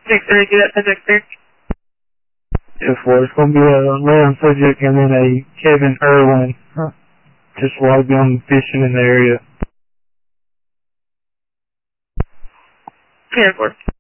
632, that subject clear. If it's going to be a random subject and then a Kevin Irwin, just while I'm fishing in the area. Yeah, of course.